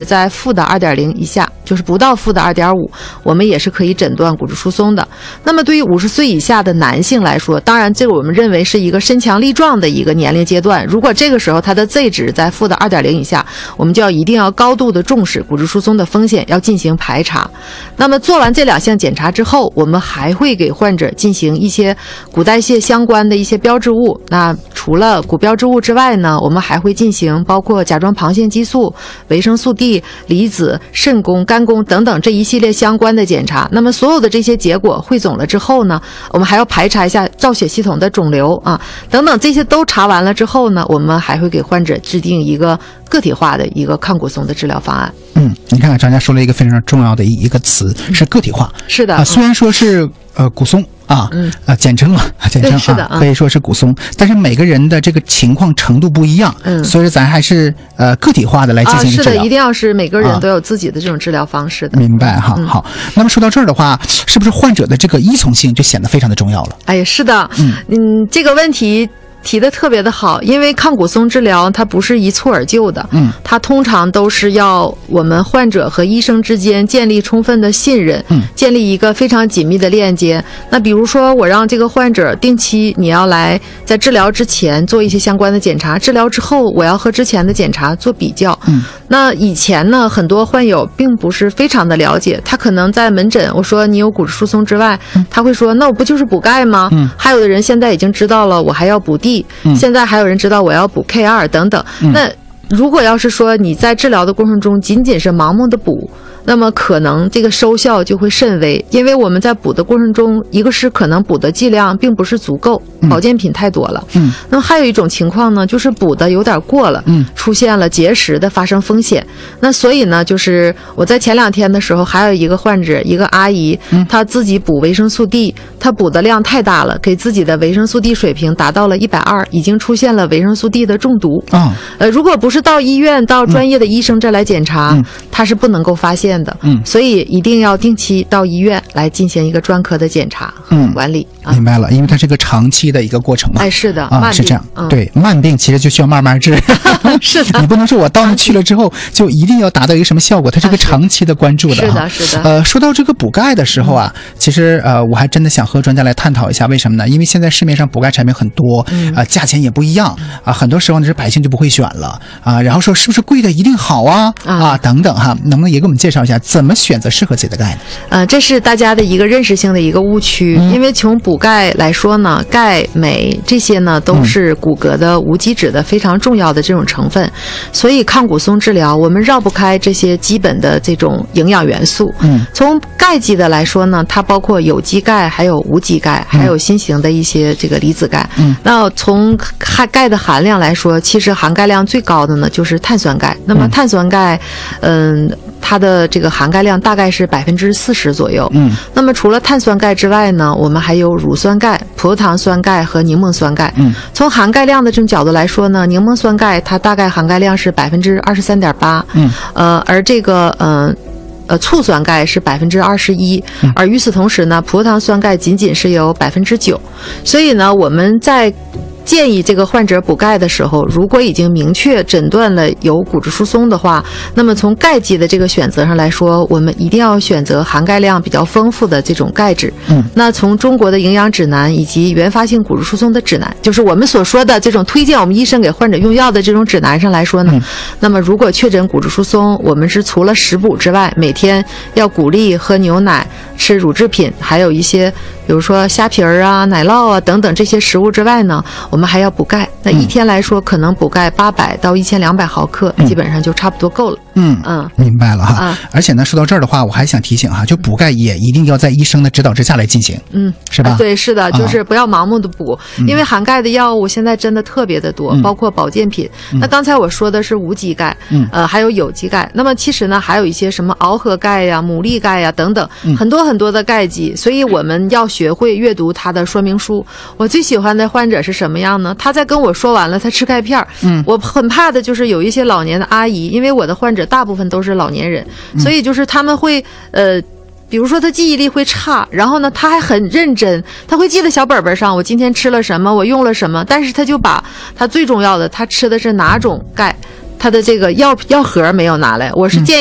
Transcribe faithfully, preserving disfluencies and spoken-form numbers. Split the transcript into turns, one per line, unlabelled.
在负的 二点零 以下，就是不到负的 二点五， 我们也是可以诊断骨质疏松的。那么对于五十岁以下的男性来说，当然这个我们认为是一个身强力壮的一个年龄阶段，如果这个时候他的 Z 值在负的 二点零 以下，我们就要一定要高度的重视骨质疏松的风险，要进行排查。那么做完这两项检查之后，我们还会给患者进行一些骨代谢相关的一些标志物。那除了骨标志物之外呢，我们还会进行包括甲状旁腺激素、维生素 D、离子、肾功、肝功等等这一系列相关的检查。那么所有的这些结果汇总了之后呢，我们还要排查一下造血系统的肿瘤啊等等，这些都查完了之后呢，我们还会给患者制定一个个体化的一个抗骨松的治疗方案。
嗯，你看看张家说了一个非常重要的一一个词，是个体化。
是的，
啊，虽然说是呃骨松啊，嗯啊简称了，简称啊，
嗯、
可以说是骨松，但是每个人的这个情况程度不一样，嗯，所以咱还是呃个体化的来进行治疗。
啊，是的，一定要是每个人都有自己的这种治疗方式的。
啊、明白哈、嗯，好。那么说到这儿的话，是不是患者的这个依从性就显得非常的重要了？
哎，是的，嗯嗯，这个问题提得特别的好，因为抗骨松治疗它不是一蹴而就的，嗯，它通常都是要我们患者和医生之间建立充分的信任，嗯，建立一个非常紧密的链接。那比如说我让这个患者定期你要来在治疗之前做一些相关的检查，治疗之后我要和之前的检查做比较，嗯，那以前呢很多患友并不是非常的了解，他可能在门诊我说你有骨质疏松之外，嗯，他会说那我不就是补钙吗？嗯，还有的人现在已经知道了我还要补 D。嗯、现在还有人知道我要补 K 二 等等、嗯、那如果要是说你在治疗的过程中仅仅是盲目的补，那么可能这个收效就会甚微，因为我们在补的过程中，一个是可能补的剂量并不是足够，保健品太多了，嗯，那么还有一种情况呢，就是补的有点过了，嗯，出现了结石的发生风险。那所以呢，就是我在前两天的时候，还有一个患者，一个阿姨，嗯，她自己补维生素 D， 她补的量太大了，给自己的维生素 D 水平达到了一百二十，已经出现了维生素 D 的中毒啊、哦。呃，如果不是到医院到专业的医生这来检查，嗯，他是不能够发现的，嗯，所以一定要定期到医院来进行一个专科的检查和管理。
嗯，明白了，因为它是个长期的一个过程嘛。
哎，是的，
啊，是这样，嗯，对，慢病其实就需要慢慢治。
是的，
你不能说我到那去了之后就一定要达到一个什么效果，它是个长期的关注的。
是的，是的。
呃，说到这个补钙的时候啊，嗯、其实呃，我还真的想和专家来探讨一下，为什么呢？因为现在市面上补钙产品很多，嗯、啊，价钱也不一样啊，很多时候呢，这百姓就不会选了啊，然后说是不是贵的一定好啊啊，啊等等哈，能不能也给我们介绍一下怎么选择适合自己的钙呢？
呃，这是大家的一个认识性的一个误区，嗯、因为从补钙来说呢，钙、镁这些呢都是骨骼的无机质的非常重要的这种成分，所以抗骨松治疗我们绕不开这些基本的这种营养元素。嗯，从钙基的来说呢，它包括有机钙，还有无机钙，还有新型的一些这个离子钙。嗯，那从含钙的含量来说，其实含钙量最高的呢就是碳酸钙。那么碳酸钙，嗯。它的这个含钙量大概是百分之四十左右。嗯，那么除了碳酸钙之外呢，我们还有乳酸钙、葡萄糖酸钙和柠檬酸钙。嗯，从含钙量的这种角度来说呢，柠檬酸钙它大概含钙量是百分之二十三点八。嗯，呃，而这个嗯。呃呃，醋酸钙是百分之二十一，而与此同时呢，葡萄糖酸钙仅仅是有百分之九，所以呢，我们在建议这个患者补钙的时候，如果已经明确诊断了有骨质疏松的话，那么从钙基的这个选择上来说，我们一定要选择含钙量比较丰富的这种钙质。嗯，那从中国的营养指南以及原发性骨质疏松的指南，就是我们所说的这种推荐我们医生给患者用药的这种指南上来说呢，嗯、那么如果确诊骨质疏松，我们是除了食补之外，每天要鼓励喝牛奶、吃乳制品，还有一些比如说虾皮儿啊、奶酪啊等等这些食物之外呢，我们还要补钙。那一天来说，可能补钙八百到一千两百毫克，嗯、基本上就差不多够了。嗯嗯，
明白了哈。嗯、而且呢，说到这儿的话，我还想提醒哈，就补钙也一定要在医生的指导之下来进行。嗯，是吧？
对，是的，就是不要盲目的补，嗯、因为含钙的药物现在真的特别的多，嗯、包括保健品。嗯、那刚才我说的是无机钙，嗯，呃，还有有机钙。那么其实呢，还有一些什么螯合钙呀、牡蛎钙呀等等，嗯、很多很多的钙基。所以我们要学会阅读它的说明书。我最喜欢的患者是什么样呢？他在跟我说完了他吃钙片，嗯，我很怕的就是有一些老年的阿姨，因为我的患者大部分都是老年人，嗯、所以就是他们会呃。比如说他记忆力会差，然后呢他还很认真，他会记在小本本上我今天吃了什么，我用了什么，但是他就把他最重要的他吃的是哪种钙他的这个药药盒没有拿来，我是建议